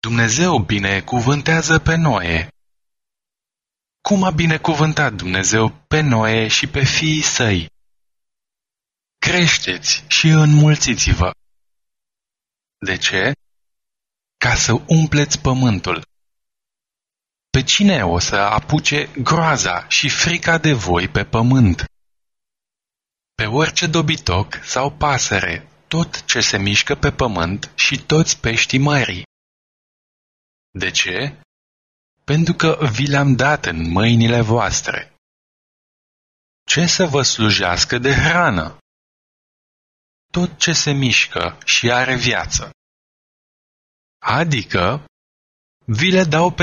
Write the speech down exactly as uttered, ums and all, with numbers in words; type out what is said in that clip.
Dumnezeu binecuvântează pe Noe. Cum a binecuvântat Dumnezeu pe Noe și pe fiii săi? Creșteți și înmulțiți-vă. De ce? Ca să umpleți pământul. Pe cine o să apuce groaza și frica de voi pe pământ? Pe orice dobitoc sau pasăre, tot ce se mișcă pe pământ și toți peștii mării. De ce? Pentru că vi le-am dat în mâinile voastre. Ce să vă slujească de hrană? Tot ce se mișcă și are viață. Adică, vi le dau pe